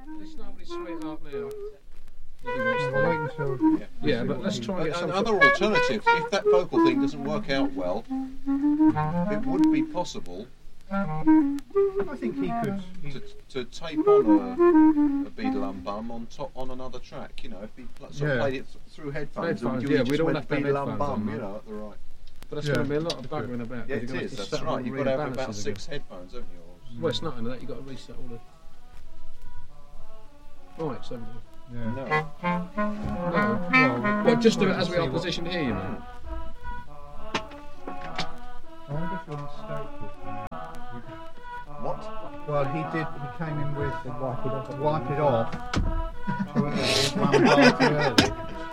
Listen over his sweetheart now. We'll wait until... Yeah, but let's try and get something. Another alternative, if that vocal thing doesn't work out well, it would be possible I think he could... to tape on a Beadle and Bum on another track, you know, if he played it through headphones and yeah, just we'd all went have to have Beadle and headphones Bum, on, you know, at the right. But that's going to be a lot of buggering about. Yeah, You're it gonna is, have to that's set right. all You've the got to have about rebalances 6 again. headphones, haven't you? Well, it's not only that, you've got to reset all the... Right, so... Yeah. No. Well, just do it as we are positioned here, you know. I wonder if your mistake was... What? Well, he came in with... Wipe it off. One bar too early.